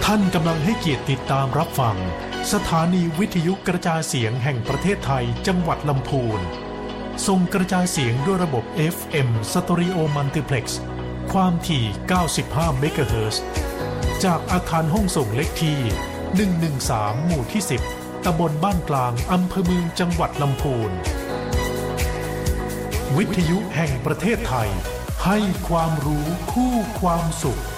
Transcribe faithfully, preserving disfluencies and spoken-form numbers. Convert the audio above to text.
ท่านกำลังให้เกียรติติดตามรับฟังสถานีวิทยุกระจายเสียงแห่งประเทศไทยจังหวัดลำพูนส่งกระจายเสียงด้วยระบบ เอฟ เอ็ม Stereo Multiplex ความถี่ เก้าสิบห้า เมกะเฮิรตซ์ จากอาคารห้องส่งเล็กที่ หนึ่งหนึ่งสาม หมู่ที่ สิบ ตำบลบ้านกลางอำเภอเมืองจังหวัดลำพูนวิทยุแห่งประเทศไทยให้ความรู้คู่ความสุข